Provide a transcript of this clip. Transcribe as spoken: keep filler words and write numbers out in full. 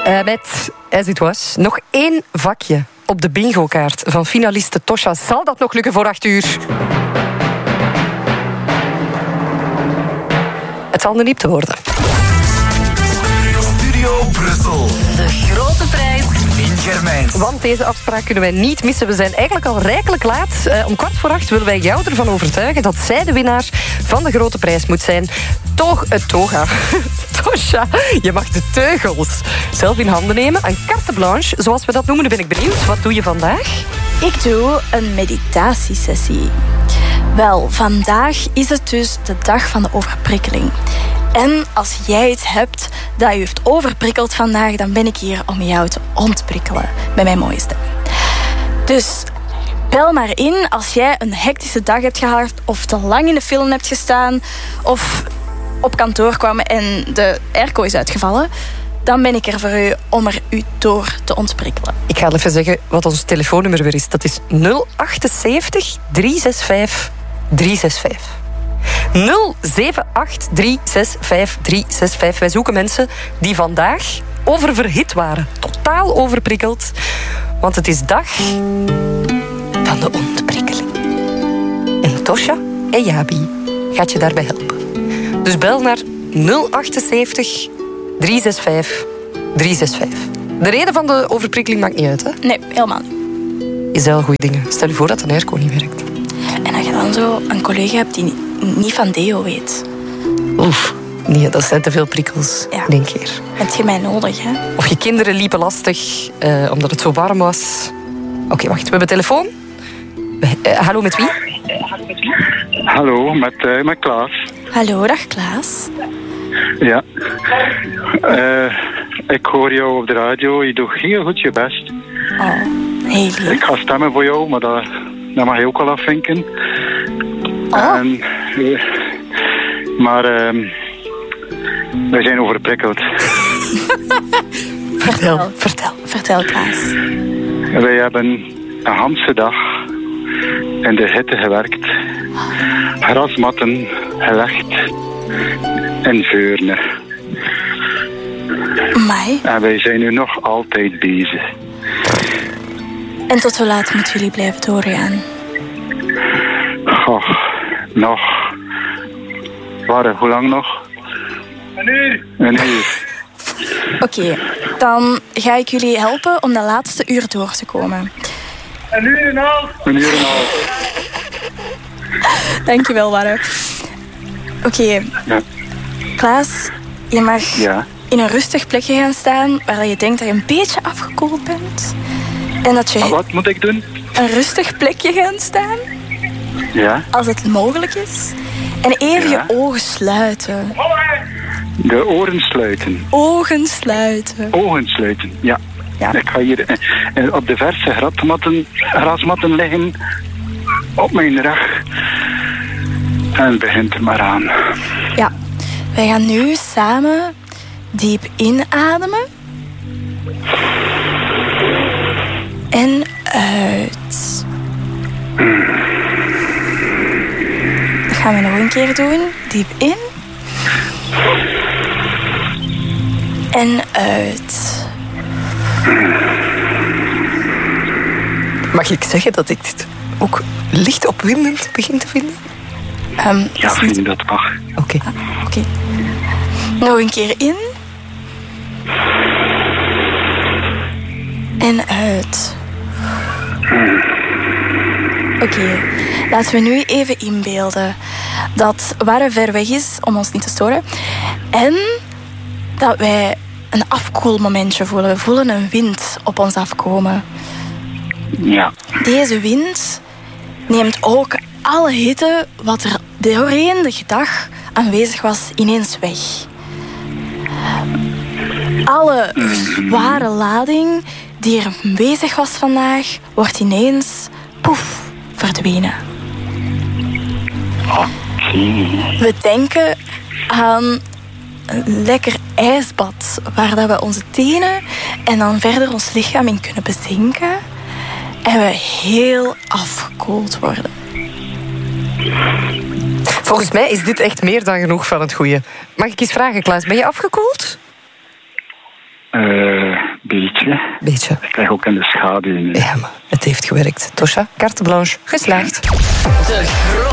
Uh, met As It Was nog één vakje op de bingo-kaart van finaliste Tosja. Zal dat nog lukken voor acht uur? Het zal nu niet te worden. Studio Brussel. De grote prijs. In Germijns. Want deze afspraak kunnen wij niet missen. We zijn eigenlijk al rijkelijk laat. Uh, om kwart voor acht willen wij jou ervan overtuigen dat zij de winnaar van de grote prijs moet zijn. Toch het toga. Tosja, je mag de teugels zelf in handen nemen. Een carte blanche, zoals we dat noemen. Nu ben ik benieuwd. Wat doe je vandaag? Ik doe een meditatiesessie. Wel, vandaag is het dus de dag van de overprikkeling. En als jij iets hebt dat je heeft overprikkeld vandaag, dan ben ik hier om jou te ontprikkelen met mijn mooie stem. Dus bel maar in als jij een hectische dag hebt gehad of te lang in de film hebt gestaan of op kantoor kwam en de airco is uitgevallen. Dan ben ik er voor u om er u door te ontprikkelen. Ik ga even zeggen wat ons telefoonnummer weer is. Dat is nul achtenzeventig driehonderdzesenzestig driehonderdzesenzestig. nul zeven acht drie zes vijf drie zes vijf. Wij zoeken mensen die vandaag oververhit waren. Totaal overprikkeld. Want het is dag van de ontprikkeling. En Tosja en Jabi gaat je daarbij helpen. Dus bel naar nul achtenzeventig driehonderdzesenzestig driehonderdzesenzestig. De reden van de overprikkeling maakt niet uit, hè? Nee, helemaal niet. Je zei al goede dingen. Stel je voor dat een airco niet werkt. En dat je dan zo een collega hebt die niet van deo weet. Oef, nee, dat zijn te veel prikkels, ja. denk ik. Heb je mij nodig, hè? Of je kinderen liepen lastig, uh, omdat het zo warm was. Oké, okay, wacht, we hebben telefoon. Uh, hallo, met wie? Hallo, met, uh, met Klaas. Hallo, dag Klaas. Ja. Uh, ik hoor jou op de radio, je doet heel goed je best. Oh, heel lief. Ik ga stemmen voor jou, maar dat, dat mag je ook wel afvinken. Oh. En, uh, maar uh, wij zijn overprikkeld. Vertel, vertel. Vertel, Klaas. Wij hebben een hele dag in de hitte gewerkt. Grasmatten gelegd in Veurne. Amai. En wij zijn nu nog altijd bezig. En tot hoe laat moeten jullie blijven doorgaan? Goh, nog. Waar, hoe lang nog? Een uur. Een uur. Oké, okay, dan ga ik jullie helpen om de laatste uur door te komen. Een uur en een half. Een uur en een half. Dankjewel, Warre. Oké, okay. Ja. Klaas, je mag ja. in een rustig plekje gaan staan waar je denkt dat je een beetje afgekoeld bent. En dat je... Wat moet ik doen? Een rustig plekje gaan staan. Ja. Als het mogelijk is. En even ja. je ogen sluiten. De oren sluiten. Ogen sluiten. Ogen sluiten, ja. ja. Ik ga hier uh, op de verse grasmatten, grasmatten liggen. Op mijn rug. En het begint er maar aan. Ja. Wij gaan nu samen diep inademen. En uit. Dat gaan we nog een keer doen. Diep in. En uit. Mag ik zeggen dat ik dit ook licht opwindend begin te vinden? Um, ja, vind je dat mag. Oké. Okay. Ah, Oké. Okay. Nog een keer in. En uit. Oké, okay. Laten we nu even inbeelden dat Warre ver weg is om ons niet te storen. En dat wij een afkoelmomentje voelen. We voelen een wind op ons afkomen. Ja. Deze wind neemt ook alle hitte wat er doorheen de dag aanwezig was ineens weg. Alle zware lading die er aanwezig was vandaag wordt ineens poef verdwenen. Oké. We denken aan een lekker ijsbad waar dat we onze tenen en dan verder ons lichaam in kunnen bezinken en we heel afgekoeld worden. Volgens mij is dit echt meer dan genoeg van het goede. Mag ik eens vragen, Klaas, ben je afgekoeld? Uh, beetje. Beetje. Ik lig ook in de schaduw nu. Ja, maar het heeft gewerkt. Tosja, carte blanche, geslaagd.